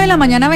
9:28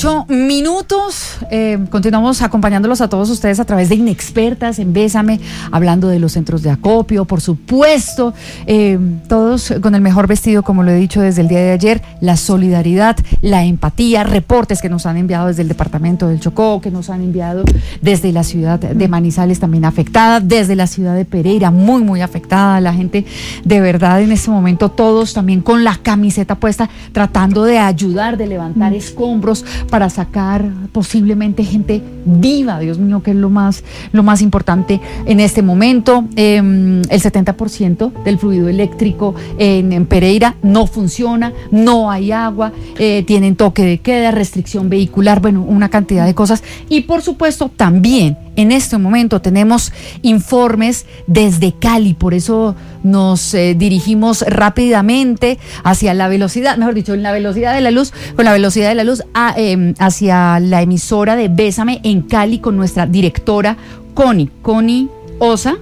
a.m. Continuamos acompañándolos a todos ustedes a través de Inexpertas en Bésame, hablando de los centros de acopio, por supuesto, todos con el mejor vestido, como lo he dicho desde el día de ayer, la solidaridad, la empatía, reportes que nos han enviado desde el departamento del Chocó, que nos han enviado desde la ciudad de Manizales también afectada, desde la ciudad de Pereira muy afectada, la gente de verdad en este momento todos también con la camiseta puesta, tratando de ayudar, de levantar escombros para sacar posiblemente gente viva, Dios mío, que es lo más importante en este momento. El 70% del fluido eléctrico en Pereira no funciona, no hay agua, tienen toque de queda, restricción vehicular, bueno, una cantidad de cosas. Y por supuesto también en este momento tenemos informes desde Cali, por eso nos dirigimos rápidamente hacia la velocidad, mejor dicho, en la velocidad de la luz, con la velocidad de la luz hacia la emisora de Bésame en Cali con nuestra directora Connie Osa.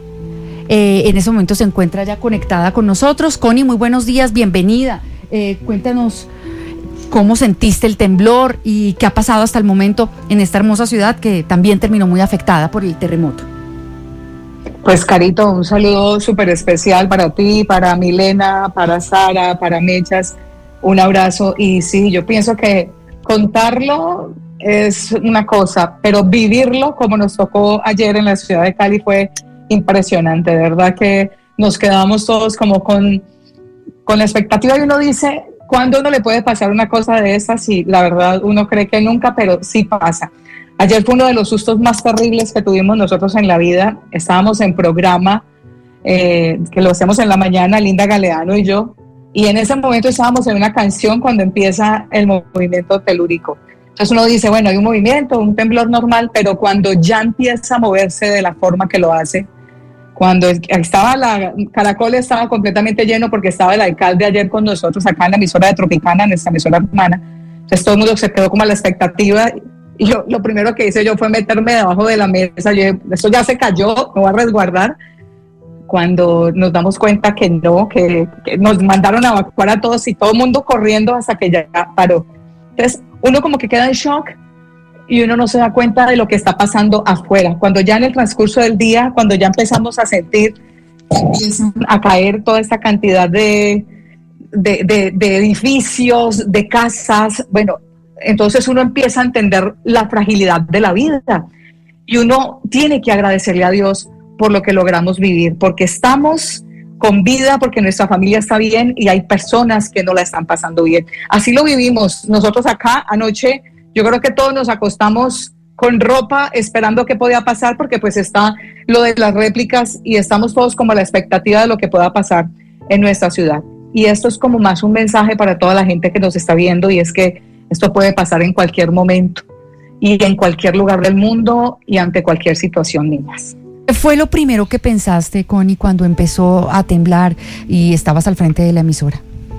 En ese momento se encuentra ya conectada con nosotros. Connie, muy buenos días, bienvenida. Cuéntanos cómo sentiste el temblor y qué ha pasado hasta el momento en esta hermosa ciudad que también terminó muy afectada por el terremoto. Pues Carito, un saludo súper especial para ti, para Milena, para Sara, para Mechas, un abrazo. Y sí, yo pienso que contarlo es una cosa, pero vivirlo como nos tocó ayer en la ciudad de Cali fue impresionante, de verdad que nos quedamos todos como con la expectativa y uno dice, ¿cuándo uno le puede pasar una cosa de estas? Y la verdad uno cree que nunca, pero sí pasa. Ayer fue uno de los sustos más terribles que tuvimos nosotros en la vida. Estábamos en programa, que lo hacemos en la mañana, Linda Galeano y yo, y en ese momento estábamos en una canción cuando empieza el movimiento telúrico. Entonces uno dice, bueno, hay un movimiento, un temblor normal, pero cuando ya empieza a moverse de la forma que lo hace, cuando Caracol estaba completamente lleno porque estaba el alcalde ayer con nosotros acá en la emisora de Tropicana, nuestra emisora hermana. Entonces todo el mundo se quedó como a la expectativa y yo lo primero que hice yo fue meterme debajo de la mesa. Yo, esto ya se cayó, me voy a resguardar. Cuando nos damos cuenta que no, que nos mandaron a evacuar a todos y todo el mundo corriendo hasta que ya paró. Entonces uno como que queda en shock y uno no se da cuenta de lo que está pasando afuera. Cuando ya en el transcurso del día, cuando ya empezamos a sentir que empiezan a caer toda esta cantidad de edificios, de casas, bueno, entonces uno empieza a entender la fragilidad de la vida y uno tiene que agradecerle a Dios por lo que logramos vivir, porque estamos con vida, porque nuestra familia está bien y hay personas que no la están pasando bien. Así lo vivimos nosotros acá anoche. Yo creo que todos nos acostamos con ropa esperando qué podía pasar, porque pues está lo de las réplicas y estamos todos como a la expectativa de lo que pueda pasar en nuestra ciudad. Y esto es como más un mensaje para toda la gente que nos está viendo, y es que esto puede pasar en cualquier momento y en cualquier lugar del mundo y ante cualquier situación, niñas. ¿Qué fue lo primero que pensaste, Connie, cuando empezó a temblar y estabas al frente de la emisora?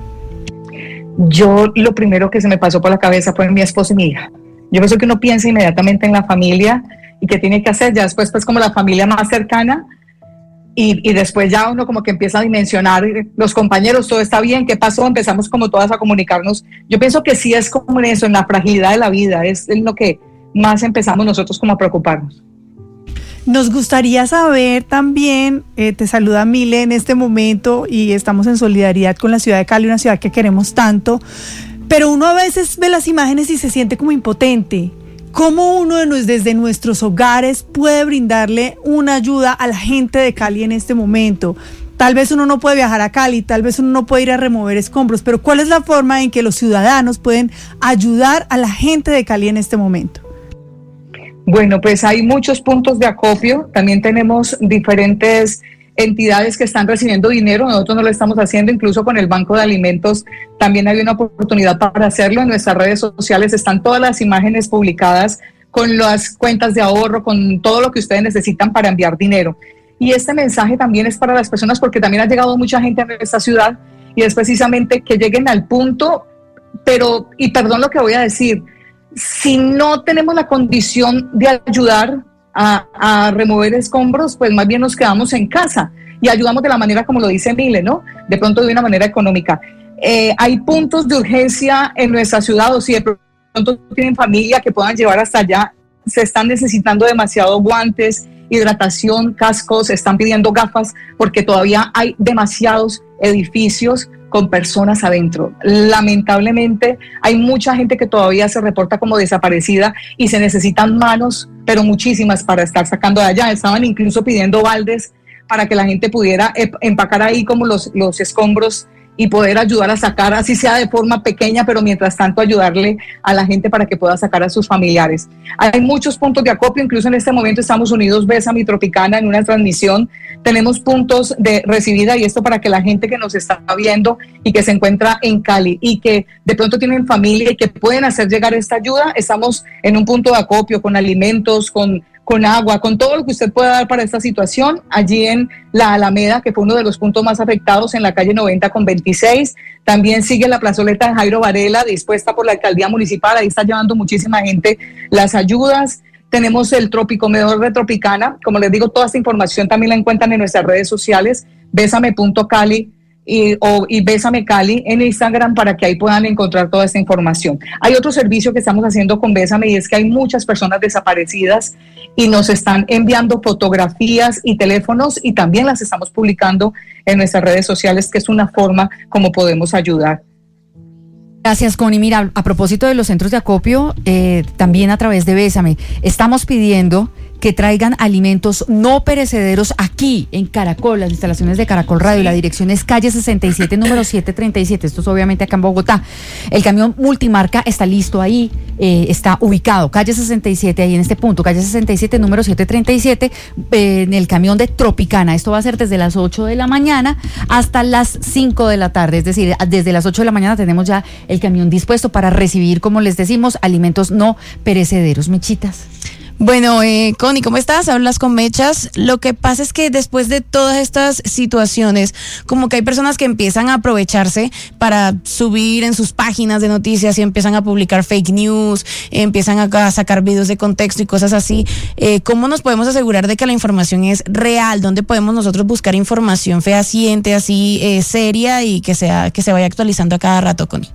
Yo lo primero que se me pasó por la cabeza fue mi esposo y mi hija. Yo pienso que uno piensa inmediatamente en la familia y qué tiene que hacer, ya después pues como la familia más cercana y después ya uno como que empieza a dimensionar los compañeros, todo está bien, ¿qué pasó? Empezamos como todas a comunicarnos. Yo pienso que sí es como en eso, en la fragilidad de la vida, es en lo que más empezamos nosotros como a preocuparnos. Nos gustaría saber también, te saluda Mile en este momento y estamos en solidaridad con la ciudad de Cali, una ciudad que queremos tanto, pero uno a veces ve las imágenes y se siente como impotente. ¿Cómo uno desde nuestros hogares puede brindarle una ayuda a la gente de Cali en este momento? Tal vez uno no puede viajar a Cali, tal vez uno no puede ir a remover escombros, pero ¿cuál es la forma en que los ciudadanos pueden ayudar a la gente de Cali en este momento? Bueno, pues hay muchos puntos de acopio, también tenemos diferentes entidades que están recibiendo dinero, nosotros no lo estamos haciendo, incluso con el Banco de Alimentos también hay una oportunidad para hacerlo. En nuestras redes sociales están todas las imágenes publicadas con las cuentas de ahorro, con todo lo que ustedes necesitan para enviar dinero. Y este mensaje también es para las personas, porque también ha llegado mucha gente a nuestra ciudad y es precisamente que lleguen al punto, pero, y perdón lo que voy a decir, si no tenemos la condición de ayudar a remover escombros, pues más bien nos quedamos en casa y ayudamos de la manera como lo dice Mile, ¿no? De pronto de una manera económica. Hay puntos de urgencia en nuestra ciudad, o si de pronto tienen familia que puedan llevar hasta allá, se están necesitando demasiado guantes, hidratación, cascos, están pidiendo gafas porque todavía hay demasiados edificios con personas adentro. Lamentablemente hay mucha gente que todavía se reporta como desaparecida y se necesitan manos, pero muchísimas, para estar sacando de allá. Estaban incluso pidiendo baldes para que la gente pudiera empacar ahí como los escombros y poder ayudar a sacar, así sea de forma pequeña, pero mientras tanto ayudarle a la gente para que pueda sacar a sus familiares. Hay muchos puntos de acopio, incluso en este momento estamos unidos Bésame y Tropicana en una transmisión. Tenemos puntos de recibida, y esto para que la gente que nos está viendo y que se encuentra en Cali y que de pronto tienen familia y que pueden hacer llegar esta ayuda, estamos en un punto de acopio con alimentos, con agua, con todo lo que usted pueda dar para esta situación, allí en la Alameda, que fue uno de los puntos más afectados, en la calle 90 con 26. También sigue la plazoleta de Jairo Varela, dispuesta por la alcaldía municipal, ahí está llevando muchísima gente las ayudas. Tenemos el Tropicomedor de Tropicana, como les digo, toda esta información también la encuentran en nuestras redes sociales, besame.cali y Bésame Cali en Instagram, para que ahí puedan encontrar toda esta información. Hay otro servicio que estamos haciendo con Bésame, y es que hay muchas personas desaparecidas y nos están enviando fotografías y teléfonos, y también las estamos publicando en nuestras redes sociales, que es una forma como podemos ayudar. Gracias, Connie. Mira, a propósito de los centros de acopio, también a través de Bésame, estamos pidiendo que traigan alimentos no perecederos aquí en Caracol, las instalaciones de Caracol Radio. La dirección es calle 67, número 737. Esto es obviamente acá en Bogotá. El camión multimarca está listo ahí, está ubicado, calle 67, ahí en este punto, calle 67, número 737, en el camión de Tropicana. Esto va a ser desde las 8 de la mañana hasta las 5 de la tarde. Es decir, desde las 8 de la mañana tenemos ya el camión dispuesto para recibir, como les decimos, alimentos no perecederos. Mechitas. Bueno, Connie, ¿cómo estás? Hablas con Mechas. Lo que pasa es que después de todas estas situaciones, como que hay personas que empiezan a aprovecharse para subir en sus páginas de noticias y empiezan a publicar fake news, empiezan a sacar videos de contexto y cosas así. ¿Cómo nos podemos asegurar de que la información es real? ¿Dónde podemos nosotros buscar información fehaciente, así seria, y que se vaya actualizando a cada rato, Connie?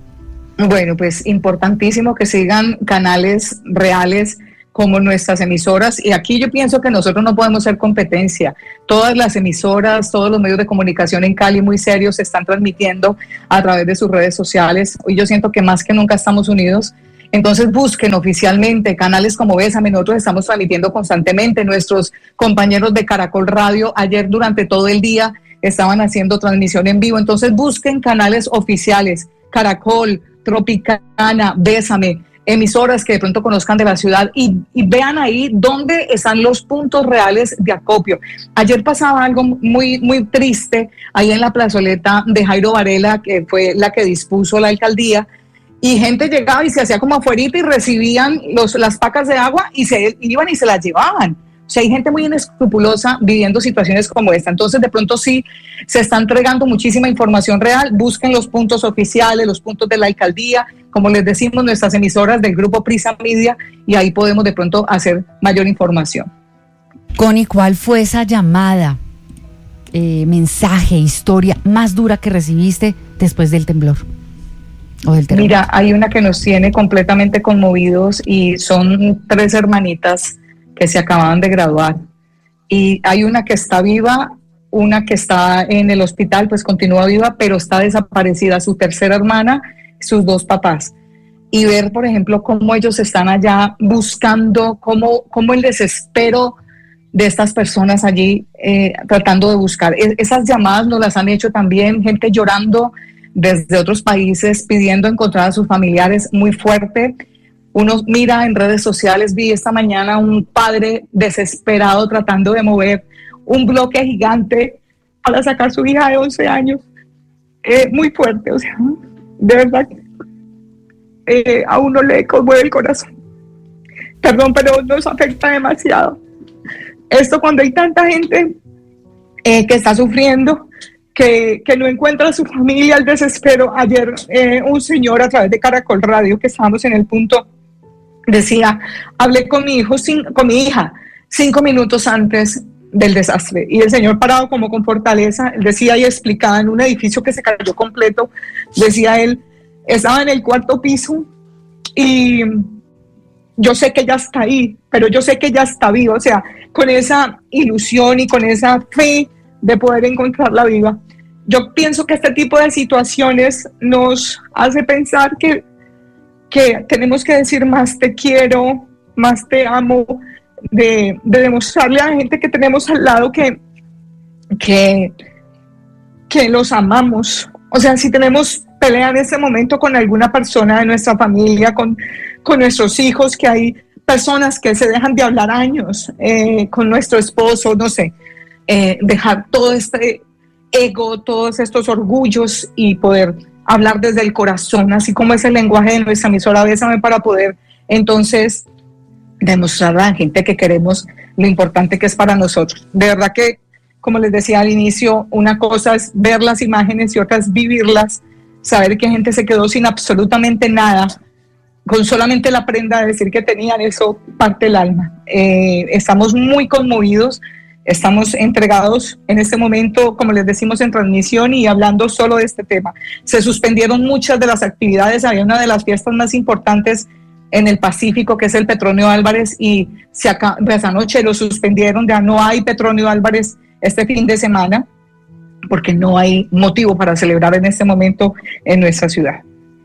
Bueno, pues importantísimo que sigan canales reales como nuestras emisoras, y aquí yo pienso que nosotros no podemos ser competencia. Todas las emisoras, todos los medios de comunicación en Cali muy serios se están transmitiendo a través de sus redes sociales. Hoy yo siento que más que nunca estamos unidos. Entonces busquen oficialmente canales como Bésame. Nosotros estamos transmitiendo constantemente. Nuestros compañeros de Caracol Radio ayer durante todo el día estaban haciendo transmisión en vivo. Entonces busquen canales oficiales, Caracol, Tropicana, Bésame, emisoras que de pronto conozcan de la ciudad, y vean ahí dónde están los puntos reales de acopio. Ayer pasaba algo muy, muy triste ahí en la plazoleta de Jairo Varela, que fue la que dispuso la alcaldía, y gente llegaba y se hacía como afuerita y recibían las pacas de agua y se iban y se las llevaban. O sea, hay gente muy inescrupulosa viviendo situaciones como esta. Entonces, de pronto sí se está entregando muchísima información real. Busquen los puntos oficiales, los puntos de la alcaldía, como les decimos, nuestras emisoras del grupo Prisa Media, y ahí podemos de pronto hacer mayor información. Connie, ¿cuál fue esa llamada, mensaje, historia más dura que recibiste después del temblor o del terremoto? Mira, hay una que nos tiene completamente conmovidos, y son 3 hermanitas que se acababan de graduar, y hay una que está viva, una que está en el hospital, pues continúa viva, pero está desaparecida, su tercera hermana, sus 2 papás. Y ver, por ejemplo, cómo ellos están allá buscando, cómo el desespero de estas personas allí tratando de buscar. Esas llamadas nos las han hecho también gente llorando desde otros países pidiendo encontrar a sus familiares, muy fuerte. Uno mira en redes sociales, vi esta mañana un padre desesperado tratando de mover un bloque gigante para sacar a su hija de 11 años. Muy fuerte, o sea, de verdad, a uno le conmueve el corazón. Perdón, pero nos afecta demasiado. Esto cuando hay tanta gente que está sufriendo, que no encuentra a su familia, el desespero. Ayer un señor a través de Caracol Radio, que estábamos en el punto, decía, hablé con mi hija 5 minutos antes del desastre, y el señor parado como con fortaleza, él decía y explicaba en un edificio que se cayó completo, decía él, estaba en el 4º piso y yo sé que ella está ahí, pero yo sé que ella está viva, o sea, con esa ilusión y con esa fe de poder encontrarla viva. Yo pienso que este tipo de situaciones nos hace pensar que tenemos que decir más te quiero, más te amo, de demostrarle a la gente que tenemos al lado que los amamos. O sea, si tenemos pelea en este momento con alguna persona de nuestra familia, con nuestros hijos, que hay personas que se dejan de hablar años, con nuestro esposo, no sé, dejar todo este ego, todos estos orgullos y poder hablar desde el corazón, así como es el lenguaje de nuestra emisora Bésame, para poder entonces demostrar a la gente que queremos lo importante que es para nosotros. De verdad que, como les decía al inicio, una cosa es ver las imágenes y otra es vivirlas, saber que gente se quedó sin absolutamente nada, con solamente la prenda de decir que tenían, eso parte el alma. Estamos muy conmovidos, estamos entregados en este momento, como les decimos, en transmisión y hablando solo de este tema. Se suspendieron muchas de las actividades, había una de las fiestas más importantes en el Pacífico, que es el Petronio Álvarez, y pues anoche lo suspendieron, ya no hay Petronio Álvarez este fin de semana, porque no hay motivo para celebrar en este momento en nuestra ciudad.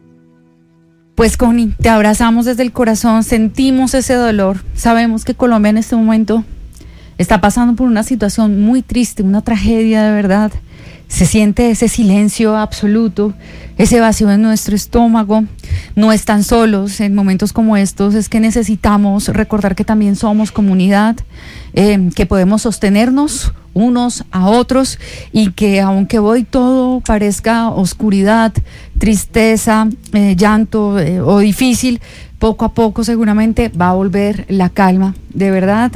Pues Connie, te abrazamos desde el corazón, sentimos ese dolor, sabemos que Colombia en este momento está pasando por una situación muy triste, una tragedia de verdad. Se siente ese silencio absoluto, ese vacío en nuestro estómago. No están solos en momentos como estos, es que necesitamos recordar que también somos comunidad, que podemos sostenernos unos a otros y que aunque hoy todo parezca oscuridad, tristeza, llanto o difícil, poco a poco seguramente va a volver la calma. De verdad,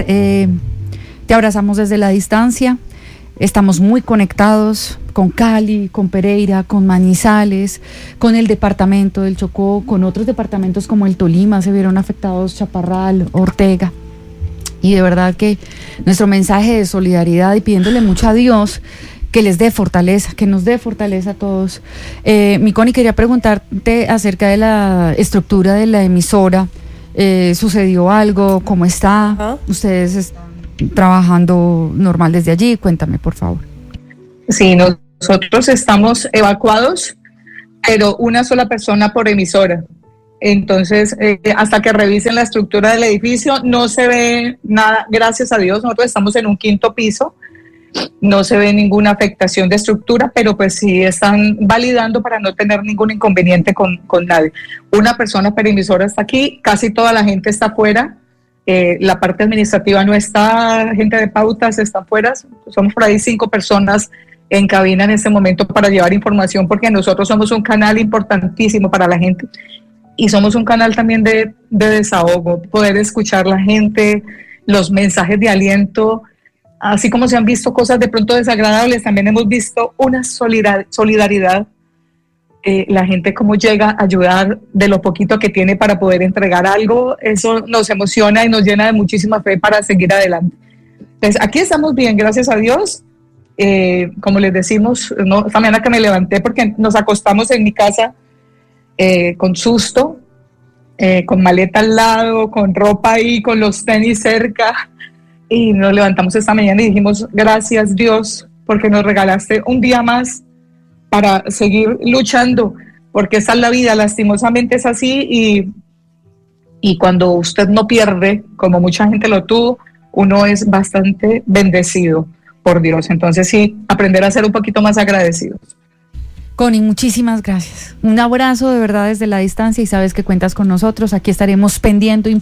te abrazamos desde la distancia. Estamos muy conectados con Cali, con Pereira, con Manizales, con el departamento del Chocó, con otros departamentos como el Tolima, se vieron afectados Chaparral, Ortega. Y de verdad que nuestro mensaje de solidaridad y pidiéndole mucho a Dios que les dé fortaleza, que nos dé fortaleza a todos. Mi Connie, quería preguntarte acerca de la estructura de la emisora. ¿Sucedió algo? ¿Cómo está? Ajá. ¿Ustedes están trabajando normal desde allí? Cuéntame, por favor. Sí, nosotros estamos evacuados, pero una sola persona por emisora. Entonces, hasta que revisen la estructura del edificio, no se ve nada, gracias a Dios. Nosotros estamos en un 5º piso, no se ve ninguna afectación de estructura, pero pues sí están validando para no tener ningún inconveniente con nadie. Una persona por emisora está aquí, casi toda la gente está afuera. La parte administrativa no está, gente de pautas está afuera, somos por ahí 5 personas en cabina en este momento para llevar información, porque nosotros somos un canal importantísimo para la gente y somos un canal también de desahogo, poder escuchar la gente, los mensajes de aliento, así como se han visto cosas de pronto desagradables, también hemos visto una solidaridad. La gente cómo llega a ayudar de lo poquito que tiene para poder entregar algo, eso nos emociona y nos llena de muchísima fe para seguir adelante. Entonces, aquí estamos bien, gracias a Dios. Como les decimos, esta mañana que me levanté porque nos acostamos en mi casa con susto, con maleta al lado, con ropa ahí, con los tenis cerca, y nos levantamos esta mañana y dijimos, gracias Dios, porque nos regalaste un día más para seguir luchando, porque esa es la vida, lastimosamente es así, y cuando usted no pierde, como mucha gente lo tuvo, uno es bastante bendecido por Dios. Entonces sí, aprender a ser un poquito más agradecidos. Connie, muchísimas gracias. Un abrazo de verdad desde la distancia y sabes que cuentas con nosotros. Aquí estaremos pendientes,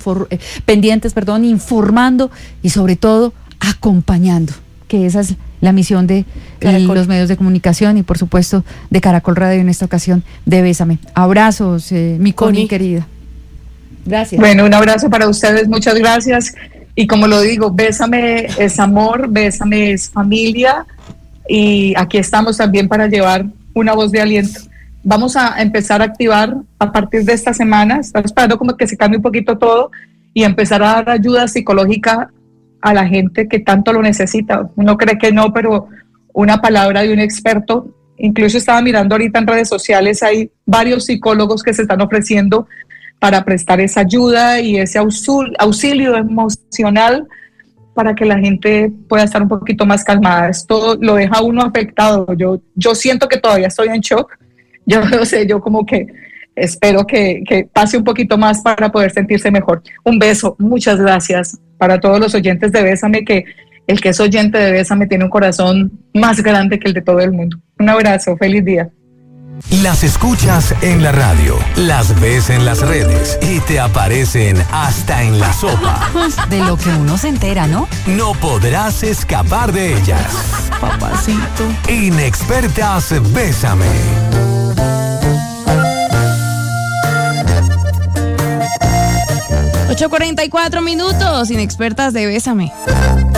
informando y sobre todo acompañando, que esa es la misión de los medios de comunicación y por supuesto de Caracol Radio en esta ocasión de Bésame. Abrazos, mi Connie querida. Gracias. Bueno, un abrazo para ustedes, muchas gracias. Y como lo digo, Bésame es amor, Bésame es familia y aquí estamos también para llevar una voz de aliento. Vamos a empezar a activar a partir de esta semana, estamos esperando como que se cambie un poquito todo y empezar a dar ayuda psicológica a la gente que tanto lo necesita. Uno cree que no, pero una palabra de un experto, incluso estaba mirando ahorita en redes sociales, hay varios psicólogos que se están ofreciendo para prestar esa ayuda y ese auxilio emocional para que la gente pueda estar un poquito más calmada. Esto lo deja a uno afectado. Yo siento que todavía estoy en shock. Yo no sé, yo como que espero que pase un poquito más para poder sentirse mejor. Un beso, muchas gracias para todos los oyentes de Bésame, que el que es oyente de Bésame tiene un corazón más grande que el de todo el mundo. Un abrazo, feliz día. Las escuchas en la radio, las ves en las redes y te aparecen hasta en la sopa. De lo que uno se entera, ¿no? No podrás escapar de ellas. Papacito. Inexpertas Bésame. 8:44 minutos, Inexpertas de Bésame.